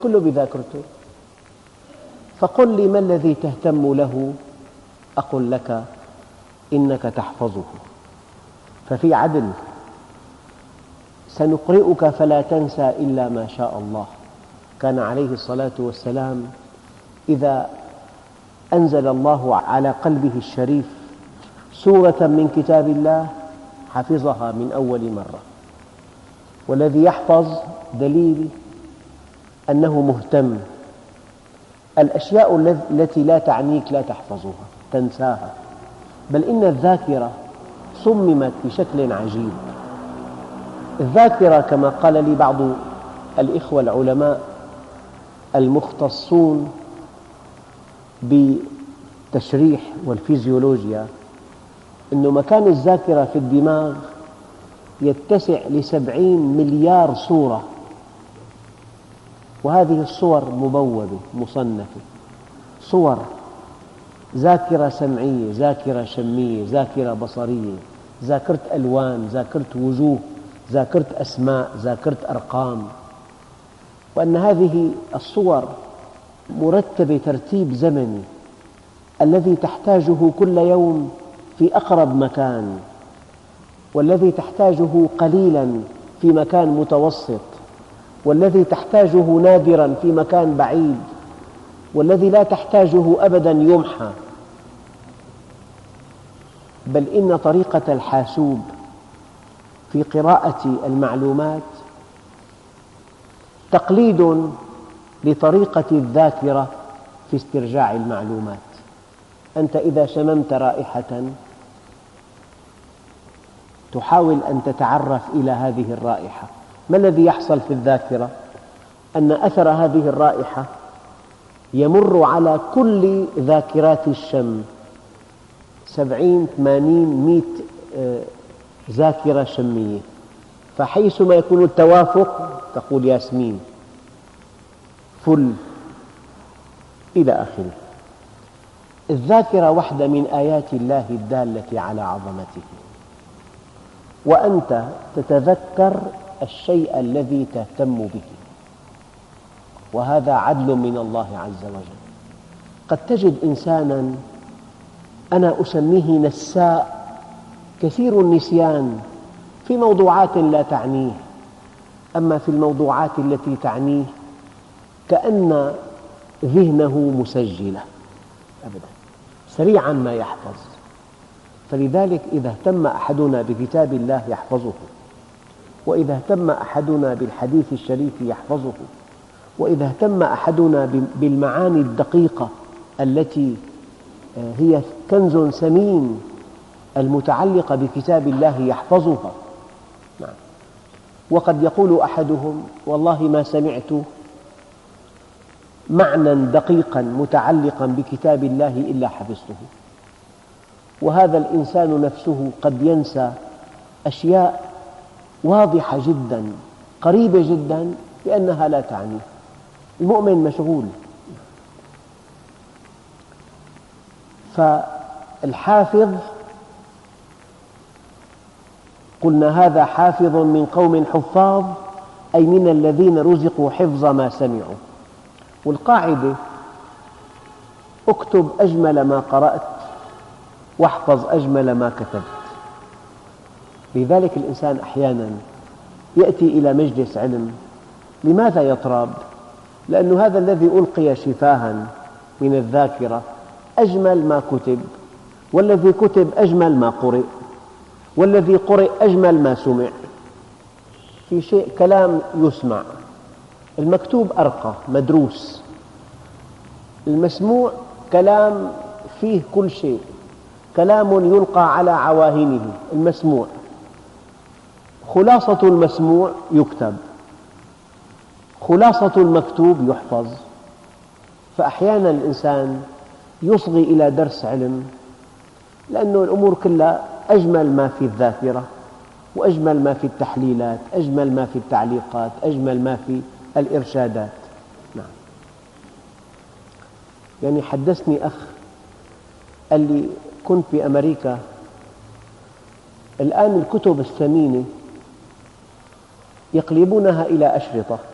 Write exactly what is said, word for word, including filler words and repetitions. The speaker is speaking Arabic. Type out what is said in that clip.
كله بذاكرته. فقل لي ما الذي تهتم له أقل لك إنك تحفظه. ففي عدل، سنقرئك فلا تنسى إلا ما شاء الله. كان عليه الصلاة والسلام إذا أنزل الله على قلبه الشريف سورة من كتاب الله حفظها من أول مرة، والذي يحفظ دليل أنه مهتم. الأشياء التي لا تعنيك لا تحفظها، تنساها، بل إن الذاكرة صممت بشكل عجيب. الذاكرة كما قال لي بعض الإخوة العلماء المختصون بالتشريح والفيزيولوجيا أن مكان الذاكرة في الدماغ يتسع لسبعين مليار صورة، وهذه الصور مبوبة مصنفة، صور ذاكرة سمعية، ذاكرة شمية، ذاكرة بصرية، ذاكرة ألوان، ذاكرة وجوه، ذاكرة أسماء، ذاكرة أرقام، وأن هذه الصور مرتبة ترتيب زمني الذي تحتاجه كل يوم في أقرب مكان، والذي تحتاجه قليلاً في مكان متوسط، والذي تحتاجه نادراً في مكان بعيد، والذي لا تحتاجه أبداً يمحى. بل إن طريقة الحاسوب في قراءة المعلومات تقليد لطريقة الذاكرة في استرجاع المعلومات. أنت إذا شممت رائحة تحاول أن تتعرف إلى هذه الرائحة، ما الذي يحصل في الذاكرة؟ أن أثر هذه الرائحة يمر على كل ذاكرات الشم، سبعين ثمانين مئة ذاكرة شمية، فحيثما يكون التوافق تقول ياسمين، فل، إلى آخره. الذاكرة واحدة من آيات الله الدالة على عظمته، وأنت تتذكر الشيء الذي تهتم به، وهذا عدل من الله عز وجل. قد تجد إنساناً أنا أسميه نساء كثير النسيان في موضوعات لا تعنيه، أما في الموضوعات التي تعنيه كأن ذهنه مسجلة أبداً، سريعاً ما يحفظ. فلذلك إذا اهتم أحدنا بكتاب الله يحفظه، وإذا اهتم أحدنا بالحديث الشريف يحفظه، وإذا اهتم أحدنا بالمعاني الدقيقة التي هي كنز ثمين المتعلقة بكتاب الله يحفظها. نعم. وقد يقول أحدهم والله ما سمعت معنى دقيقا متعلقا بكتاب الله إلا حفظته. وهذا الإنسان نفسه قد ينسى أشياء واضحة جدا قريبة جدا لأنها لا تعنيه. المؤمن مشغول. فالحافظ قلنا هذا حافظ من قوم حفاظ، أي من الذين رزقوا حفظ ما سمعوا. والقاعدة اكتب أجمل ما قرأت واحفظ أجمل ما كتبت. لذلك الإنسان أحياناً يأتي إلى مجلس علم، لماذا يطرب؟ لأن هذا الذي ألقي شفاهاً من الذاكرة أجمل ما كتب، والذي كتب أجمل ما قرئ، والذي قرئ أجمل ما سمع. في شيء كلام يسمع، المكتوب أرقى مدروس، المسموع كلام فيه كل شيء، كلام يلقى على عواهنه المسموع. خلاصة المسموع يكتب، خلاصة المكتوب يحفظ. فأحيانا الإنسان يصغي إلى درس علم لأن الأمور كلها أجمل ما في الذاكرة، وأجمل ما في التحليلات، أجمل ما في التعليقات، أجمل ما في الإرشادات. نعم. يعني حدثني أخ قال لي كنت في أمريكا، الآن الكتب الثمينة يقلبونها إلى أشرطة،